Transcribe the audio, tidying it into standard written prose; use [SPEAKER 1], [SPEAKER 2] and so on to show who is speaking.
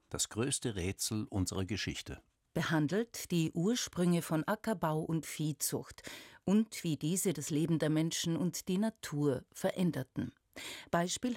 [SPEAKER 1] das größte Rätsel unserer Geschichte.
[SPEAKER 2] Behandelt die Ursprünge von Ackerbau und Viehzucht und wie diese das Leben der Menschen und die Natur veränderten. Beispielhaft